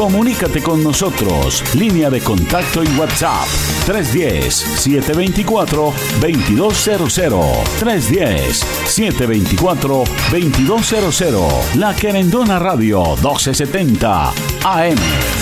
Comunícate con nosotros. Línea de contacto y WhatsApp 310-724-2200. 310-724-2200. La Querendona Radio 1270 AM.